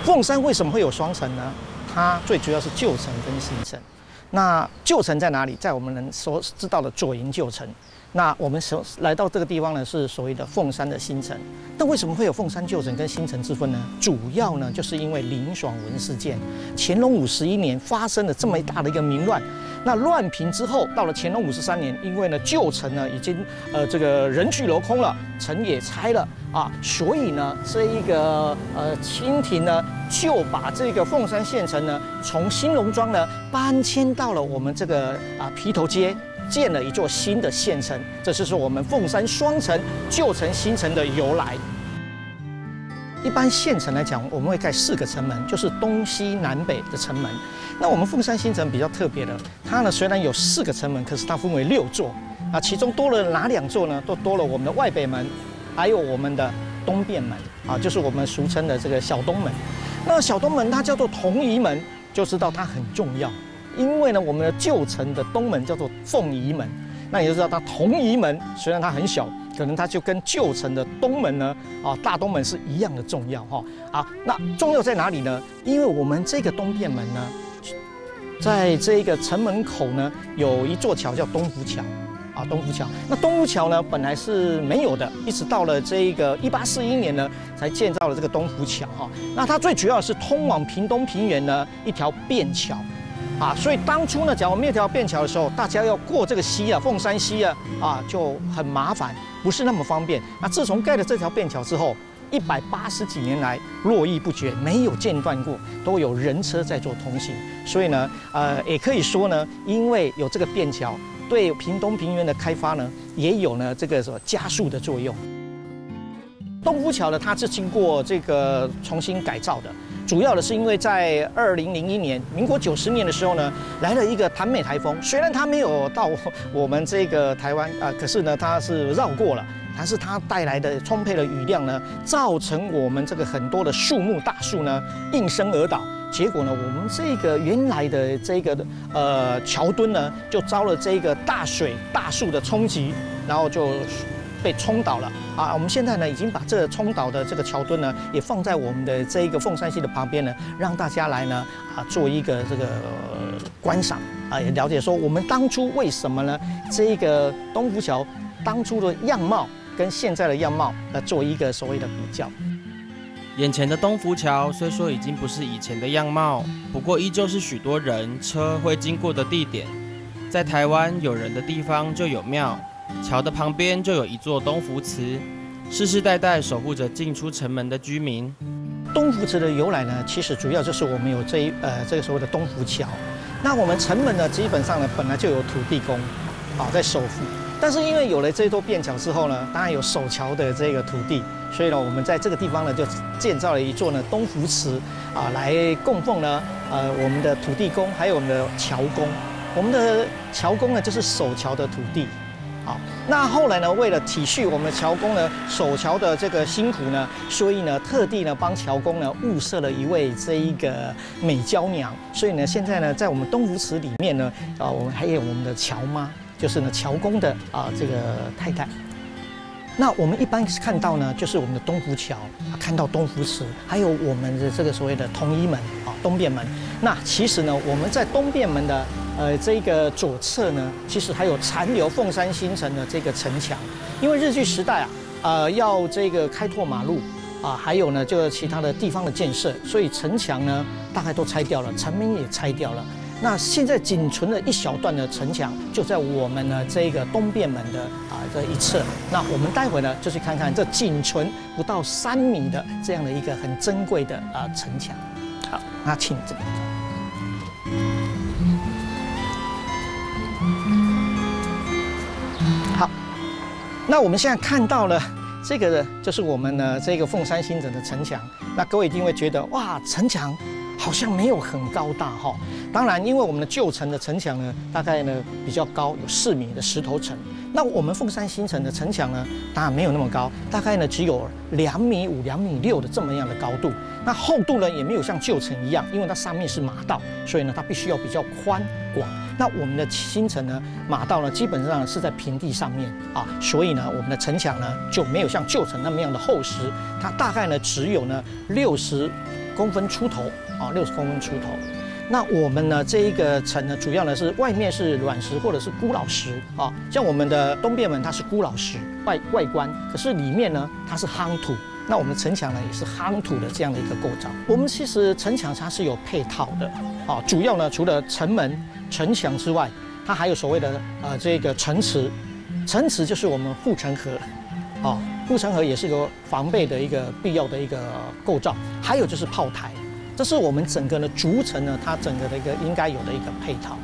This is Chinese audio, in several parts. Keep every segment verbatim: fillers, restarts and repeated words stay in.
凤山为什么会有双城呢？它最主要是旧城跟新城。那旧城在哪里？在我们人所知道的左营旧城。那我们所来到这个地方呢，是所谓的凤山的新城。那为什么会有凤山旧城跟新城之分呢？主要呢，就是因为林爽文事件。乾隆五十一年发生了这么大的一个民乱。那乱平之后，到了乾隆五十三年，因为呢旧城呢已经呃这个人去楼空了，城也拆了啊，所以呢这一个呃清廷呢就把这个凤山县城呢从兴隆庄呢搬迁到了我们这个啊皮头街。建了一座新的县城，这就是我们凤山双城、旧城、新城的由来。一般县城来讲，我们会盖四个城门，就是东西南北的城门。那我们凤山新城比较特别的，它呢虽然有四个城门，可是它分为六座啊，其中多了哪两座呢？都多了我们的外北门，还有我们的东便门啊，就是我们俗称的这个小东门。那小东门它叫做同仪门，就知道它很重要。因为呢，我们的旧城的东门叫做凤仪门，那你就知道它同仪门虽然它很小，可能它就跟旧城的东门呢，啊大东门是一样的重要哈。好，那重要在哪里呢？因为我们这个东便门呢，在这个城门口呢，有一座桥叫东福桥，啊东福桥。那东福桥呢，本来是没有的，一直到了这个一八四一年呢，才建造了这个东福桥哈。那它最主要是通往屏东平原呢一条便桥。啊，所以当初呢，假如没有条便桥的时候，大家要过这个溪啊，凤山溪啊，啊就很麻烦，不是那么方便。那自从盖了这条便桥之后，一百八十几年来络绎不绝，没有间断过，都有人车在做通行。所以呢，呃，也可以说呢，因为有这个便桥，对屏东平原的开发呢，也有呢这个什么加速的作用。东福桥呢，它是经过这个重新改造的。主要的是因为在二零零一年，民国九十年的时候呢，来了一个潭美台风。虽然它没有到我们这个台湾啊、呃，可是呢，它是绕过了。但是它带来的充沛的雨量呢，造成我们这个很多的树木大树呢应声而倒。结果呢，我们这个原来的这个呃桥墩呢，就遭了这个大水大树的冲击，然后就被冲倒了啊！我们现在呢，已经把这个冲倒的这个桥墩呢，也放在我们的这一个凤山溪的旁边呢，让大家来呢啊做一个这个、呃、观赏啊，也了解说我们当初为什么呢？这一个东福桥当初的样貌跟现在的样貌来做一个所谓的比较。 眼前的东福桥虽说已经不是以前的样貌，不过依旧是许多人车会经过的地点。在台湾有人的地方就有庙。桥的旁边就有一座东福祠，世世代代守护着进出城门的居民。 东福祠的由来呢，其实主要就是我们有这一呃这个所谓的东福桥。那我们城门呢，基本上呢本来就有土地公，啊在守护。但是因为有了这座便桥之后呢，当然有守桥的这个土地，所以呢我们在这个地方呢就建造了一座呢东福祠啊，来供奉呢呃我们的土地公，还有我们的桥公。我们的桥公呢就是守桥的土地。好，那后来呢，为了体恤我们桥公呢守桥的这个辛苦呢，所以呢，特地呢帮桥公呢物色了一位这一个美娇娘。所以呢，现在呢，在我们东福祠里面呢，啊，我们还有我们的桥妈，就是呢桥公的啊这个太太。那我们一般看到呢，就是我们的东福桥，看到东福祠，还有我们的这个所谓的同一门啊东便门。那其实呢，我们在东便门的呃这个左侧呢，其实还有残留凤山新城的这个城墙。因为日据时代啊，呃要这个开拓马路啊，还有呢就是其他的地方的建设，所以城墙呢大概都拆掉了，城门也拆掉了。那现在仅存的一小段的城墙，就在我们呢这个东便门的啊这一侧。那我们待会呢就去看看这仅存不到三米的这样的一个很珍贵的啊城墙。好，那请这边。好，那我们现在看到了这个就是我们呢这个凤山新城的城墙。那各位一定会觉得哇，城墙好像没有很高大哈。当然，因为我们的旧城的城墙呢，大概呢比较高，有四米的石头城。那我们凤山新城的城墙呢，当然没有那么高，大概呢只有两米五、两米六的这么样的高度。那厚度呢也没有像旧城一样，因为它上面是马道，所以呢它必须要比较宽广。那我们的新城呢，马道呢基本上是在平地上面啊，所以呢我们的城墙呢就没有像旧城那么样的厚实，它大概呢只有呢六十公分出头啊，六十公分出头。那我们呢，这一个城呢，主要呢是外面是卵石或者是孤老石啊，像我们的东便门它是孤老石外外观，可是里面呢它是夯土。那我们城墙呢也是夯土的这样的一个构造。我们其实城墙它是有配套的啊，主要呢除了城门、城墙之外，它还有所谓的呃这个城池，城池就是我们护城河，啊，护城河也是一个防备的一个必要的一个构造。还有就是炮台，这是我们整个的竹城呢，它整个的一个应该有的一个配套。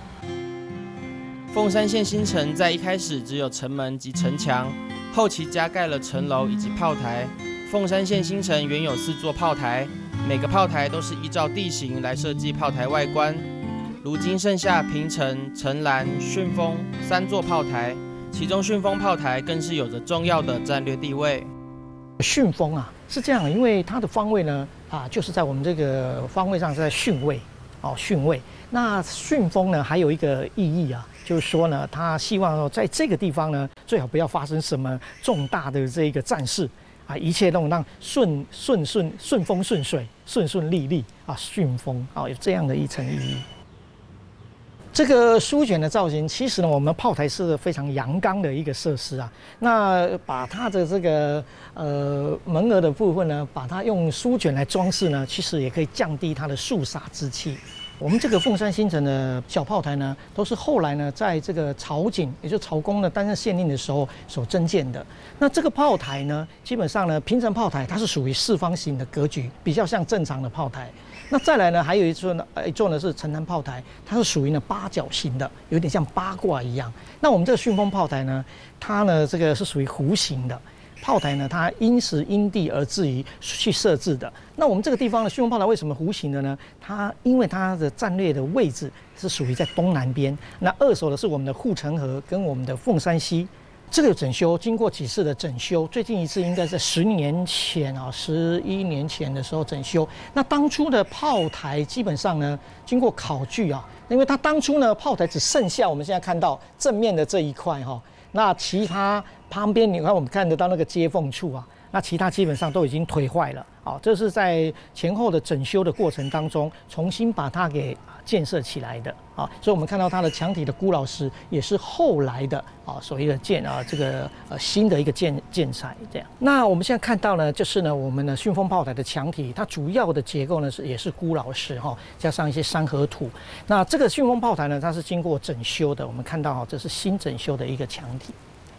凤山县新城在一开始只有城门及城墙，后期加盖了城楼以及炮台。凤山县新城原有四座炮台，每个炮台都是依照地形来设计炮台外观。如今剩下平城、城栏、顺风三座炮台，其中顺风炮台更是有着重要的战略地位。 顺风啊，是这样，因为它的方位呢，啊，就是在我们这个方位上是在巽位，哦，巽位。那顺风呢，还有一个意义啊，就是说呢，他希望说在这个地方呢，最好不要发生什么重大的这个战事。啊，一切都让顺顺顺顺风顺水、顺顺利利啊，顺风啊，有这样的一层意义。这个书卷的造型，其实呢，我们炮台是非常阳刚的一个设施啊。那把它的这个呃门额的部分呢，把它用书卷来装饰呢，其实也可以降低它的肃杀之气。我们这个凤山新城的小炮台呢，都是后来呢，在这个曹景，也就是曹公呢担任县令的时候所增建的。那这个炮台呢，基本上呢，平城炮台它是属于四方形的格局，比较像正常的炮台。那再来呢，还有一座呢，一座呢是城南炮台，它是属于呢八角形的，有点像八卦一样。那我们这个顺风炮台呢，它呢这个是属于弧形的。炮台呢，它因时因地而至于去设置的。那我们这个地方的顺风炮台为什么弧形的呢？它因为它的战略的位置是属于在东南边。那二手的是我们的护城河跟我们的凤山溪。这个整修经过几次的整修，最近一次应该在十年前啊，十一年前的时候整修。那当初的炮台基本上呢，经过考据啊，因为它当初呢炮台只剩下我们现在看到正面的这一块哈。那其他旁边，你看我们看得到那个接缝处啊，那其他基本上都已经颓坏了啊。这是在前后的整修的过程当中，重新把它给建设起来的啊。所以我们看到它的墙体的孤老石也是后来的啊，所谓的建啊这个呃新的一个建建材这样。那我们现在看到呢，就是呢我们的顺风炮台的墙体，它主要的结构呢是也是孤老石哈，加上一些山河土。那这个顺风炮台呢，它是经过整修的，我们看到哈，这是新整修的一个墙体。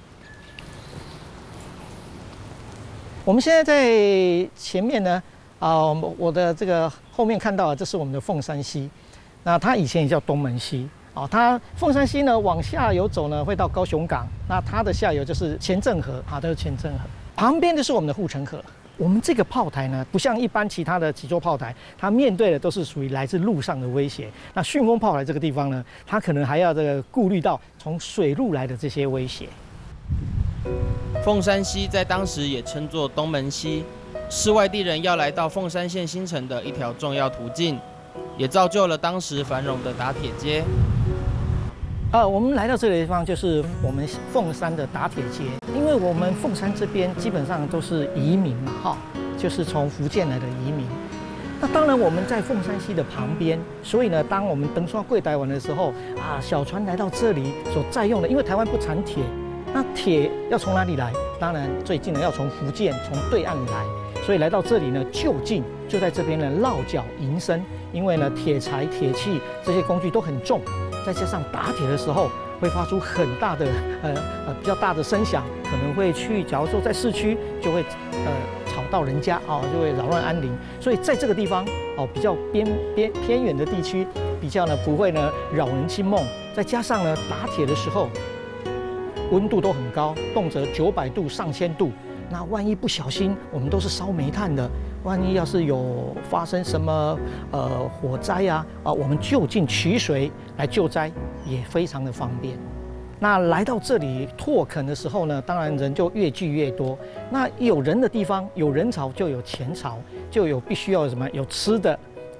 我们现在在前面呢，啊、呃，我的这个后面看到的，这是我们的凤山溪，那它以前也叫东门溪，啊、哦，它凤山溪呢往下游走呢，会到高雄港，那它的下游就是前镇河，啊，都是前镇河，旁边就是我们的护城河。我们这个炮台呢，不像一般其他的几座炮台，它面对的都是属于来自陆上的威胁。那顺风炮台这个地方呢，它可能还要这个顾虑到从水路来的这些威胁。 凤山溪在当时也称作东门溪，是外地人要来到凤山县新城的一条重要途径，也造就了当时繁荣的打铁街。 呃，我们来到这个地方就是我们凤山的打铁街，因为我们凤山这边基本上都是移民嘛，哈，就是从福建来的移民。那当然我们在凤山溪的旁边，所以呢，当我们登刷柜台湾的时候啊，小船来到这里所在用的，因为台湾不产铁。那铁要从哪里来？当然最近呢要从福建从对岸来，所以来到这里呢就近就在这边呢落脚营生。因为呢铁材、铁器这些工具都很重，再加上打铁的时候会发出很大的呃呃比较大的声响，可能会去，假如说在市区就会呃吵到人家啊、哦，就会扰乱安宁。所以在这个地方哦比较边边偏远的地区，比较呢不会呢扰人清梦。再加上呢打铁的时候。温度都很高，动辄九百度、上千度。那万一不小心，我们都是烧煤炭的，万一要是有发生什么呃火灾啊啊，我们就近取水来救灾也非常的方便。那来到这里拓垦的时候呢，当然人就越聚越多。那有人的地方，有人潮就有钱潮，就有必须要有什么有吃的，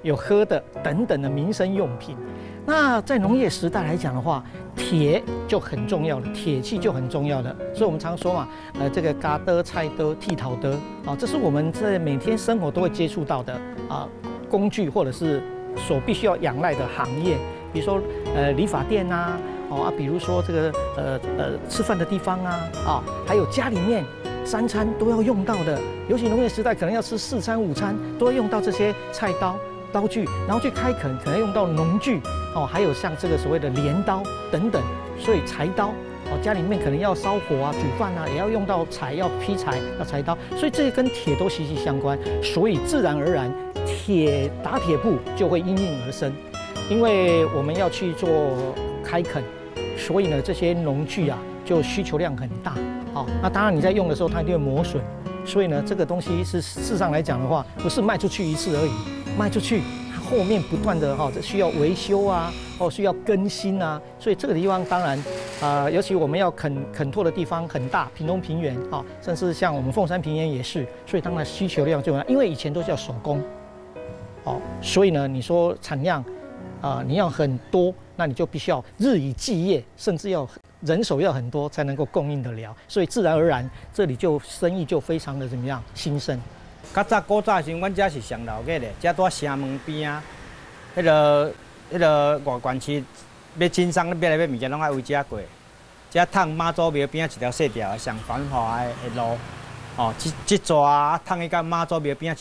有喝的等等的民生用品。那在农业时代来讲的话，铁就很重要了，铁器就很重要了。所以我们常说嘛，呃，这个嘎的、菜的、剃头的啊，这是我们在每天生活都会接触到的啊工具，或者是所必须要仰赖的行业，比如说呃理发店呐，哦啊，比如说这个呃呃吃饭的地方啊，啊，还有家里面三餐都要用到的，尤其农业时代可能要吃四餐、午餐，都要用到这些菜刀。刀具，然后去开垦，可能用到农具哦，还有像这个所谓的镰刀等等，所以柴刀哦，家里面可能要烧火啊、煮饭啊，也要用到柴，要劈柴，要柴刀，所以这个跟铁都息息相关，所以自然而然，铁打铁铺就会应运而生，因为我们要去做开垦，所以呢，这些农具啊就需求量很大。好，那当然你在用的时候，它一定会磨损，所以呢，这个东西是事实上来讲的话，不是卖出去一次而已。卖出去，它后面不断的哈，这需要维修啊，哦，需要更新啊，所以这个地方当然，啊、呃，尤其我们要垦垦拓的地方很大，屏东平原啊，甚至像我们凤山平原也是，所以当然需求量就很大，因为以前都叫手工，哦，所以呢，你说产量啊、呃，你要很多，那你就必须要日以继夜，甚至要人手要很多才能够供应得了，所以自然而然这里就生意就非常的怎么样兴盛。 较早古早时，阮遮是上老街的，遮在城门边啊，迄个、迄个外县市要经商买来买物件，拢爱为遮过。遮趟妈祖庙边啊一条细条上繁华的路，哦，即即座啊，趟去到妈祖庙边啊